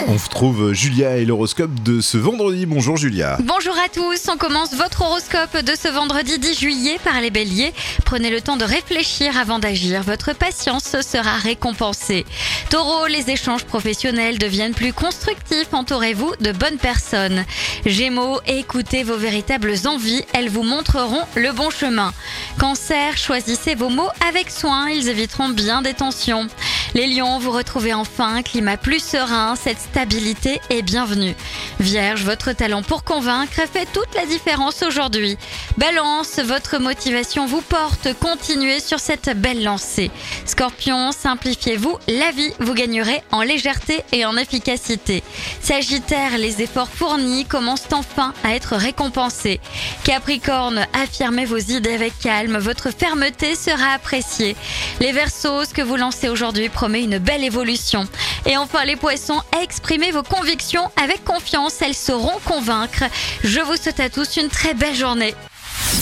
On retrouve Julia et l'horoscope de ce vendredi. Bonjour Julia. Bonjour à tous, on commence votre horoscope de ce vendredi 10 juillet par les béliers. Prenez le temps de réfléchir avant d'agir, votre patience sera récompensée. Taureau, les échanges professionnels deviennent plus constructifs, entourez-vous de bonnes personnes. Gémeaux, écoutez vos véritables envies, elles vous montreront le bon chemin. Cancer, choisissez vos mots avec soin, ils éviteront bien des tensions. Les lions, vous retrouvez enfin un climat plus serein, cette stabilité est bienvenue. Vierge, votre talent pour convaincre fait toute la différence aujourd'hui. Balance, votre motivation vous porte, continuez sur cette belle lancée. Scorpion, simplifiez-vous la vie, vous gagnerez en légèreté et en efficacité. Sagittaire, les efforts fournis commencent enfin à être récompensés. Capricorne, affirmez vos idées avec calme, votre fermeté sera appréciée. Les Verseaux, ce que vous lancez aujourd'hui promet une belle évolution. Et enfin les Poissons, exprimez vos convictions avec confiance, elles sauront convaincre. Je vous souhaite à tous une très belle journée.